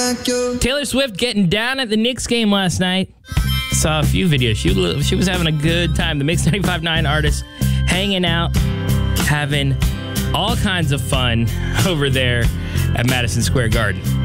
Taylor Swift getting down at the Knicks game last night. Saw a few videos. She was having a good time. The Mix 95.9 artists hanging out, having all kinds of fun over there at Madison Square Garden.